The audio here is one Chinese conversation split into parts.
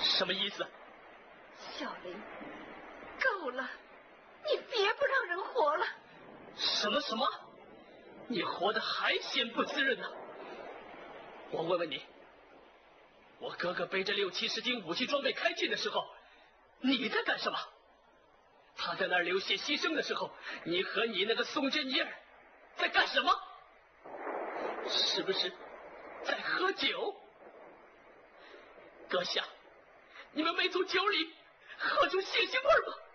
什么意思？ 小林，够了，你别不让人活了。 什么？你活得还嫌不滋润呢？我问问你，我哥哥背着6、70斤武器装备开进的时候，你在干什么？他在那儿流血牺牲的时候，你和你那个宋珍妮儿在干什么？是不是在喝酒？阁下，你们没从酒里喝出血腥味吗？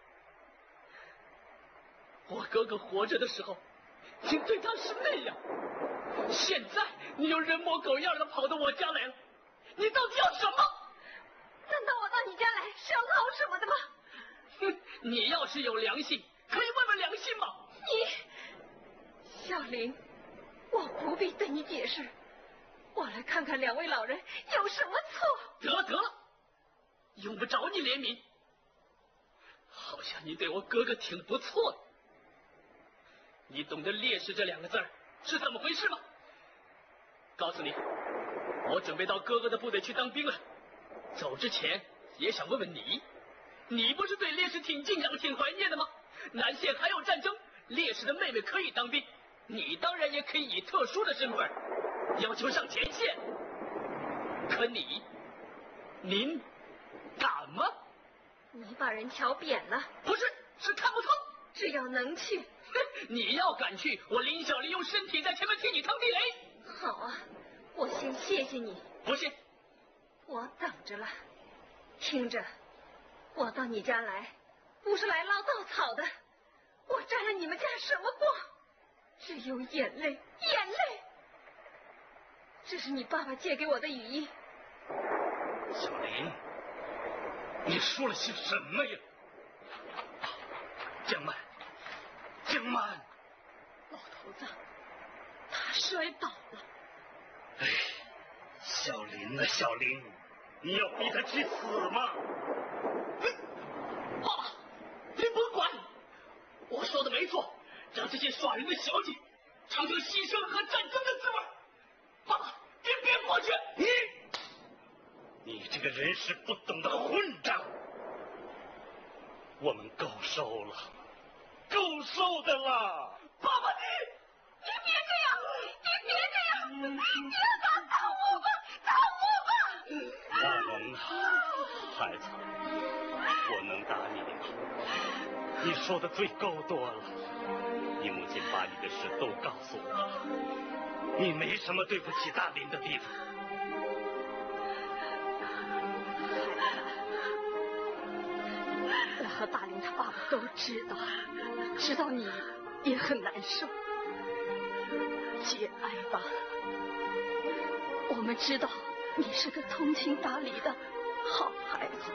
我哥哥活着的时候，你对他是那样，现在你又人模狗样的跑到我家来了，你到底要什么？ 难道我到你家来是要捞什么的吗？ 哼，你要是有良心，可以问问良心吗？ 小林，我不必对你解释，我来看看2位老人有什么错。 得，用不着你怜悯，好像你对我哥哥挺不错的。你懂得烈士这2个字是怎么回事吗？告诉你，我准备到哥哥的部队去当兵了。走之前也想问问你，你不是对烈士挺敬仰、挺怀念的吗？南线还有战争，烈士的妹妹可以当兵，你当然也可以以特殊的身份要求上前线。可您敢吗？ 你把人瞧扁了。 不是，是看不透。 只要能去， 你要敢去，我林小林用身体在前面替你趟地雷。 好啊，我先谢谢你。 不信， 我等着了。听着，我到你家来不是来捞稻草的，我沾了你们家什么光？只有眼泪。这是你爸爸借给我的雨衣。 小林，你说了些什么呀？江曼， 老头子，他摔倒了。 哎，小林啊，小林，你要逼他去死吗？ 爸爸，您甭管，我说的没错，让这些耍人的小姐尝尝牺牲和战争的滋味。爸爸，您别过去！ 你这个人事不懂的混账！我们够受了，够受的了。 爸爸， 你别这样，你要打我吧！ 大龙啊，孩子，我能打你吗？你说的罪够多了，你母亲把你的事都告诉我了，你没什么对不起大林的地方。 我和大林他爸爸都知道你也很难受，节哀吧。我们知道你是个通情达理的好孩子。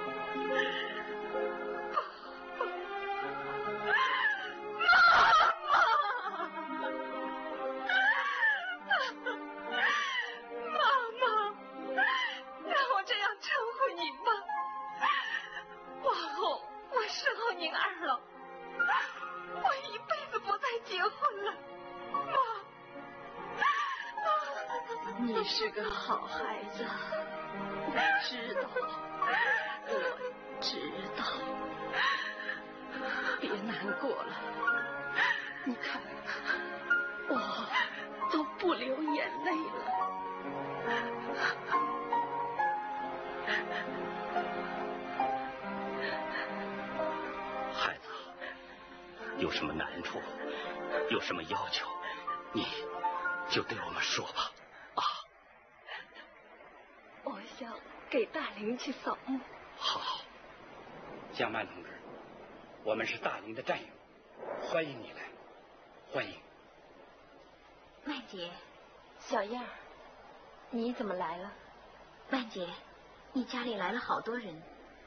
妈妈，让我这样称呼你吧。往后我侍候您2老，我一辈子不再结婚了。你是个好孩子，我知道。别难过了，你看，我都不流眼泪了。 孩子，有什么难处，有什么要求，你就对我们说吧。 我想给大林去扫墓。 好，江曼同志，我们是大林的战友，欢迎你来，欢迎。 曼姐，小燕儿，你怎么来了？曼姐，你家里来了好多人。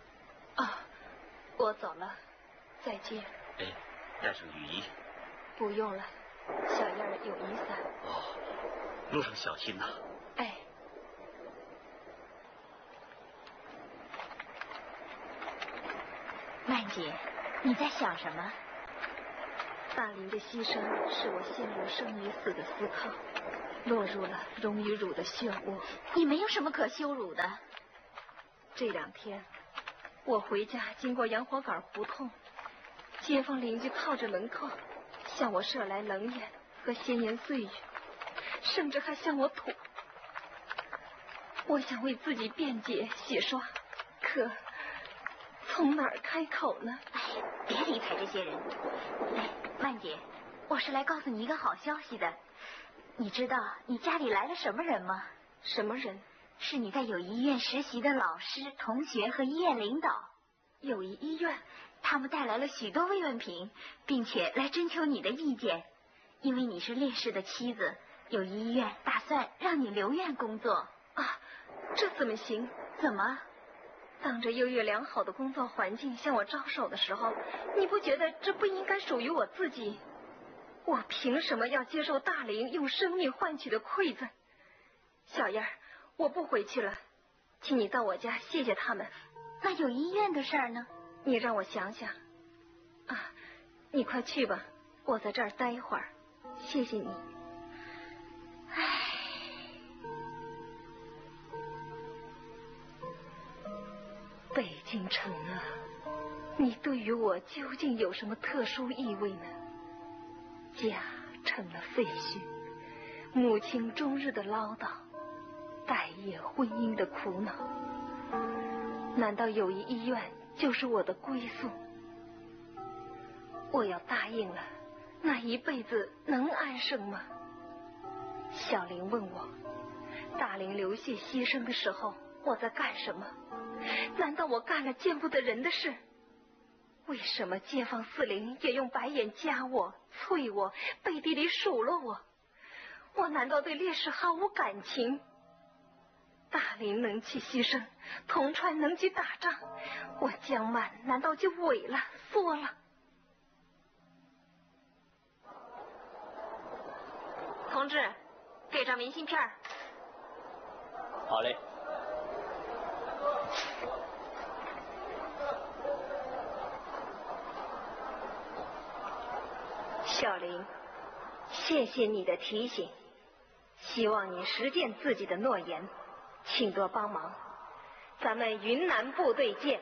我走了，再见。 带上雨衣。 不用了，小燕儿有雨伞。 路上小心呐。 曼姐，你在想什么？ 大林的牺牲使我陷入生与死的思考，落入了荣与辱的漩涡。 你没有什么可羞辱的。 这2天，我回家经过洋火杆胡同，街坊邻居靠着门口向我射来冷眼和闲言碎语，甚至还向我吐。我想为自己辩解洗刷，可从哪儿开口呢？ 哎，别理睬这些人。哎，曼姐，我是来告诉你一个好消息的。你知道你家里来了什么人吗？ 什么人？ 是你在友谊医院实习的老师、同学和医院领导。 友谊医院， 他们带来了许多慰问品，并且来征求你的意见。因为你是烈士的妻子，友谊医院打算让你留院工作。 啊，这怎么行？ 怎么？ 当着优越良好的工作环境向我招手的时候，你不觉得这不应该属于我自己？我凭什么要接受大林用生命换取的馈赠？小燕儿，我不回去了，请你到我家谢谢他们。 那友谊医院的事儿呢？ 你让我想想。啊，你快去吧，我在这儿待一会儿。谢谢你。 唉。 北京城啊，你对于我究竟有什么特殊意味呢？家成了废墟，母亲终日的唠叨，待业婚姻的苦恼，难道友谊医院就是我的归宿？我要答应了，那一辈子能安生吗？小玲问我，大林流血牺牲的时候我在干什么？难道我干了见不得人的事？为什么街坊四邻也用白眼夹我、啐我、背地里数落我？我难道对烈士毫无感情？大林能去牺牲，同川能去打仗，我江满难道就萎了、缩了？同志，给张明信片。 好嘞。 小林，谢谢你的提醒，希望你实践自己的诺言，请多帮忙，咱们云南部队见。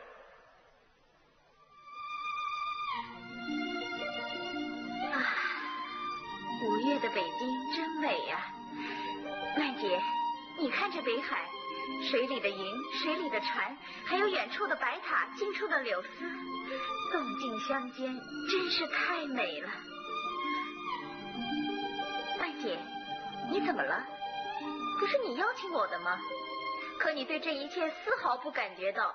啊，5月的北京真美呀！曼姐，你看这北海，水里的云，水里的船，还有远处的白塔，近处的柳丝，动静相间，真是太美了。曼姐，你怎么了？不是你邀请我的吗？可你对这一切丝毫不感觉到。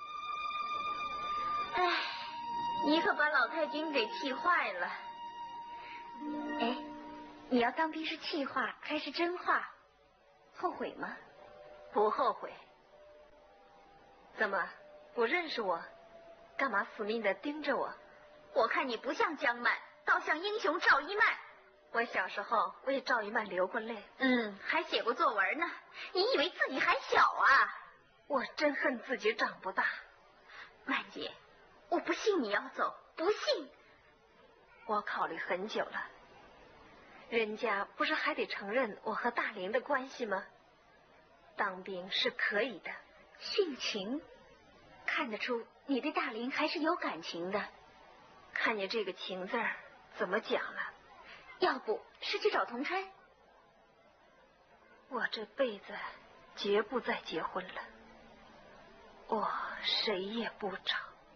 唉，你可把老太君给气坏了。哎，你要当兵是气话还是真话？后悔吗？ 不后悔。怎么不认识我？干嘛死命的盯着我？ 我看你不像江曼，倒像英雄赵一曼。 我小时候为赵一曼流过泪， 还写过作文呢。你以为自己还小啊？ 我真恨自己长不大。 曼姐，我不信你要走，不信。 我考虑很久了，人家不是还得承认我和大林的关系吗？当兵是可以的。 殉情？看得出你对大林还是有感情的。 看见这个情字儿怎么讲了？ 要不是去找同川？ 我这辈子绝不再结婚了，我谁也不找。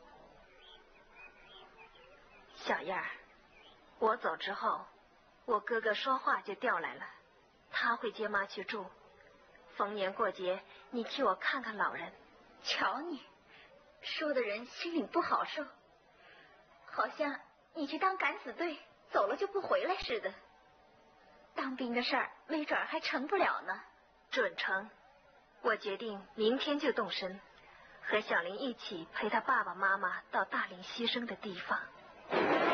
小燕儿，我走之后，我哥哥说话就调来了，他会接妈去住。逢年过节，你替我看看老人。 瞧你，说的人心里不好受，好像你去当敢死队，走了就不回来似的。当兵的事儿没准还成不了呢。 准成。我决定明天就动身，和小林一起陪他爸爸妈妈到大林牺牲的地方。